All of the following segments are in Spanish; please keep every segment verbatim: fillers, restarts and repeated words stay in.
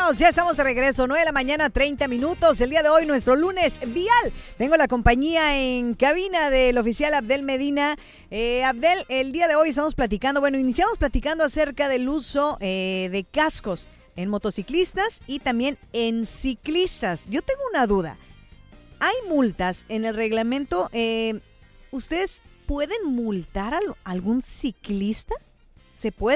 Vámonos, ya estamos de regreso, nueve de la mañana, treinta minutos. El día de hoy, nuestro lunes vial. Tengo la compañía en cabina del oficial Abdel Medina. Eh, Abdel, el día de hoy estamos platicando, bueno, iniciamos platicando acerca del uso eh, de cascos en motociclistas y también en ciclistas. Yo tengo una duda. ¿Hay multas en el reglamento? Eh, ¿Ustedes pueden multar a algún ciclista? ¿Se puede?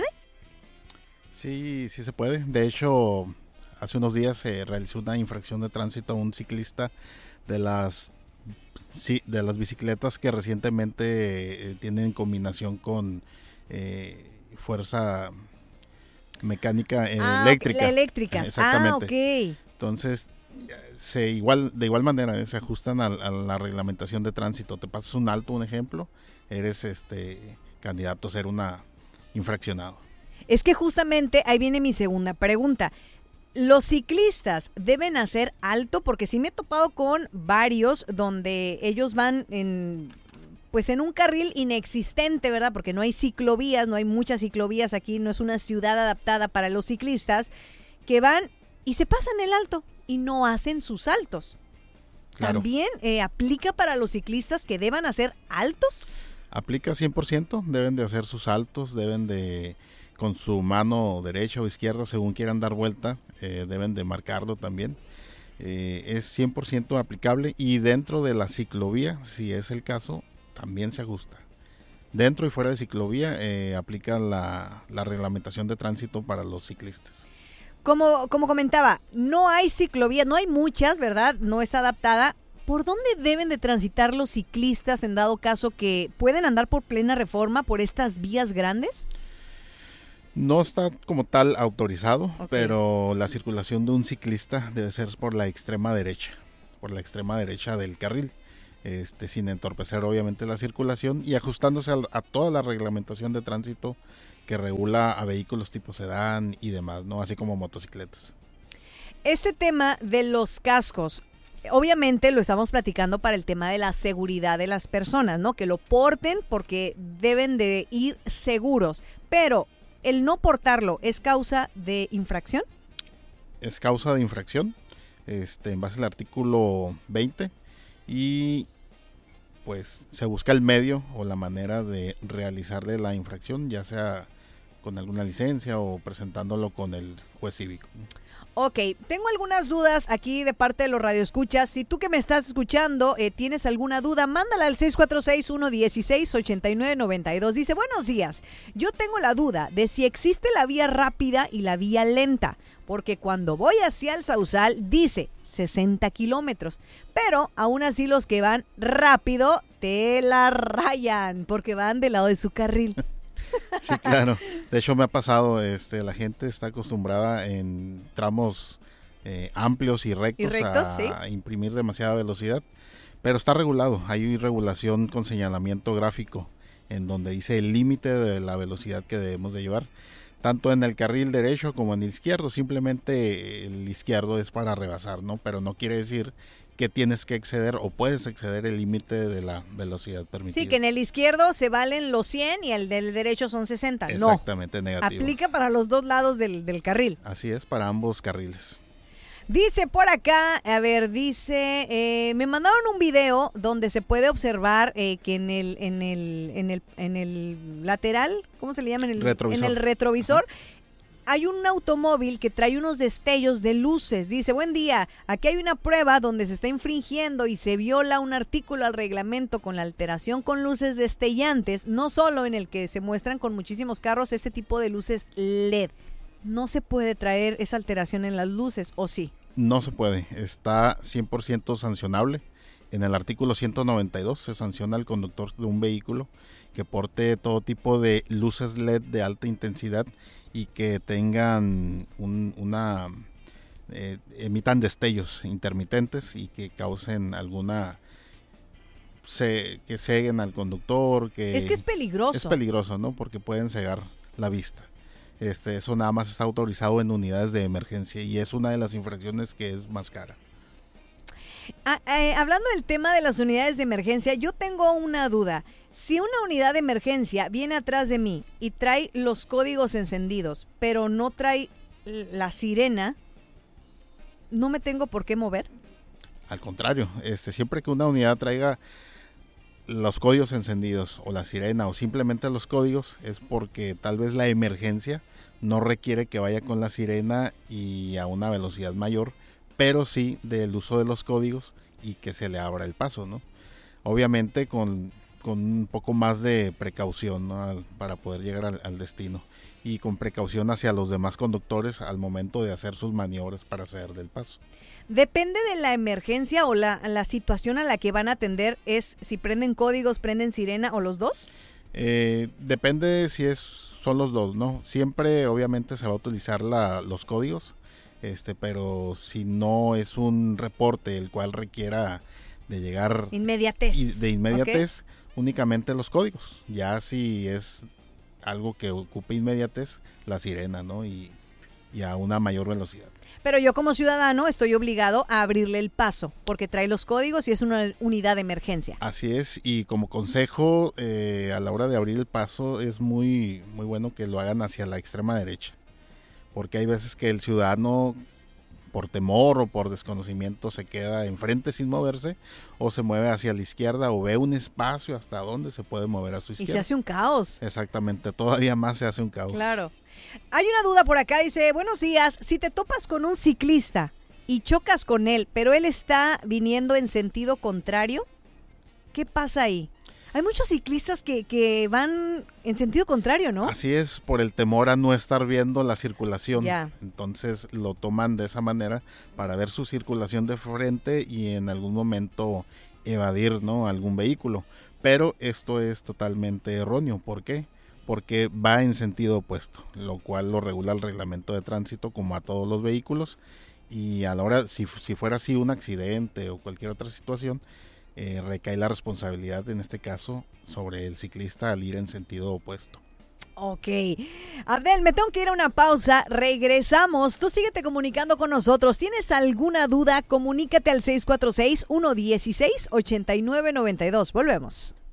Sí, sí se puede. De hecho, hace unos días se realizó una infracción de tránsito a un ciclista de las sí, de las bicicletas que recientemente eh, tienen combinación con eh, fuerza mecánica eh, ah, eléctrica. Eléctricas. Exactamente. Ah, ok. Entonces, se igual de igual manera eh, se ajustan a, a la reglamentación de tránsito. Te pasas un alto, un ejemplo, eres este candidato a ser una infraccionado. Es que justamente ahí viene mi segunda pregunta. ¿Los ciclistas deben hacer alto? Porque sí me he topado con varios donde ellos van en, pues en un carril inexistente, ¿verdad? Porque no hay ciclovías, no hay muchas ciclovías aquí, no es una ciudad adaptada para los ciclistas, que van y se pasan el alto y no hacen sus saltos. Claro. ¿También eh, aplica para los ciclistas que deban hacer altos? Aplica cien por ciento, deben de hacer sus saltos, deben de... con su mano derecha o izquierda, según quieran dar vuelta, eh, deben de marcarlo también. Eh, es cien por ciento aplicable y dentro de la ciclovía, si es el caso, también se ajusta. Dentro y fuera de ciclovía eh, aplica la, la reglamentación de tránsito para los ciclistas. Como, como comentaba, no hay ciclovía, no hay muchas, ¿verdad? No está adaptada. ¿Por dónde deben de transitar los ciclistas en dado caso que pueden andar por plena reforma por estas vías grandes? No está como tal autorizado, okay, pero la circulación de un ciclista debe ser por la extrema derecha, por la extrema derecha del carril, este, sin entorpecer obviamente la circulación y ajustándose a, a toda la reglamentación de tránsito que regula a vehículos tipo sedán y demás, ¿no? Así como motocicletas. Este tema de los cascos, obviamente lo estamos platicando para el tema de la seguridad de las personas, ¿no? Que lo porten porque deben de ir seguros, pero ¿el no portarlo es causa de infracción? Es causa de infracción, este, en base al artículo veinte, y pues se busca el medio o la manera de realizarle la infracción, ya sea con alguna licencia o presentándolo con el juez cívico. Ok, tengo algunas dudas aquí de parte de los radioescuchas. Si tú que me estás escuchando eh, tienes alguna duda, mándala al seis cuatro seis, uno uno seis, ocho nueve nueve dos. Dice, buenos días, yo tengo la duda de si existe la vía rápida y la vía lenta, porque cuando voy hacia el Sausal dice sesenta kilómetros, pero aún así los que van rápido te la rayan, porque van del lado de su carril. Sí, claro. De hecho me ha pasado, este, la gente está acostumbrada en tramos eh, amplios y rectos, ¿Y rectos a, sí? a imprimir demasiada velocidad, pero está regulado. Hay regulación con señalamiento gráfico en donde dice el límite de la velocidad que debemos de llevar, tanto en el carril derecho como en el izquierdo. Simplemente el izquierdo es para rebasar, ¿no? Pero no quiere decir que tienes que exceder o puedes exceder el límite de la velocidad permitida. Sí, que en el izquierdo se valen los cien y el del derecho son sesenta. Exactamente, no, negativo. Aplica para los dos lados del, del carril. Así es, para ambos carriles. Dice por acá, a ver, dice, eh, me mandaron un video donde se puede observar eh, que en el, en el, en el, en el lateral, ¿cómo se le llama? En el retrovisor. En el retrovisor. Ajá. Hay un automóvil que trae unos destellos de luces. Dice, buen día, aquí hay una prueba donde se está infringiendo y se viola un artículo al reglamento con la alteración con luces destellantes, no solo en el que se muestran con muchísimos carros este tipo de luces L E D. ¿No se puede traer esa alteración en las luces o sí? No se puede, está cien por ciento sancionable. En el artículo ciento noventa y dos se sanciona al conductor de un vehículo que porte todo tipo de luces L E D de alta intensidad y que tengan un, una eh, emitan destellos intermitentes y que causen alguna se, que ceguen al conductor, que es que es peligroso. Es peligroso, ¿no? Porque pueden cegar la vista. Este, eso nada más está autorizado en unidades de emergencia y es una de las infracciones que es más cara. Ah, eh, hablando del tema de las unidades de emergencia, yo tengo una duda. Si una unidad de emergencia viene atrás de mí y trae los códigos encendidos, pero no trae la sirena, no me tengo por qué mover. Al contrario, este, siempre que una unidad traiga los códigos encendidos o la sirena o simplemente los códigos, es porque tal vez la emergencia no requiere que vaya con la sirena y a una velocidad mayor, pero sí del uso de los códigos y que se le abra el paso, ¿no? Obviamente con, con un poco más de precaución, ¿no? Al, para poder llegar al, al destino, y con precaución hacia los demás conductores al momento de hacer sus maniobras para ceder del paso. Depende de la emergencia o la, la situación a la que van a atender, es si prenden códigos, prenden sirena o los dos. Eh, depende si es son los dos, ¿no? Siempre obviamente se va a utilizar la, los códigos, este, pero si no es un reporte el cual requiera de llegar inmediatez, y de inmediatez, okay, únicamente los códigos. Ya si es algo que ocupe inmediatez, la sirena, ¿no? Y, y a una mayor velocidad. Pero yo como ciudadano estoy obligado a abrirle el paso porque trae los códigos y es una unidad de emergencia. Así es, y como consejo, eh, a la hora de abrir el paso es muy, muy bueno que lo hagan hacia la extrema derecha, porque hay veces que el ciudadano, por temor o por desconocimiento, se queda enfrente sin moverse, o se mueve hacia la izquierda o ve un espacio hasta donde se puede mover a su izquierda. Y se hace un caos. Exactamente, todavía más se hace un caos. Claro. Hay una duda por acá, dice, buenos días, si te topas con un ciclista y chocas con él, pero él está viniendo en sentido contrario, ¿qué pasa ahí? Hay muchos ciclistas que, que van en sentido contrario, ¿no? Así es, por el temor a no estar viendo la circulación. Ya. Entonces lo toman de esa manera para ver su circulación de frente y en algún momento evadir, ¿no?, algún vehículo. Pero esto es totalmente erróneo. ¿Por qué? Porque va en sentido opuesto, lo cual lo regula el reglamento de tránsito como a todos los vehículos. Y a la hora, si, si fuera así un accidente o cualquier otra situación, Eh, recae la responsabilidad en este caso sobre el ciclista al ir en sentido opuesto. Ok. Abdel, me tengo que ir a una pausa. Regresamos. Tú síguete comunicando con nosotros. ¿Tienes alguna duda? Comunícate al seis cuatro seis, uno uno seis, ocho nueve nueve dos. Volvemos.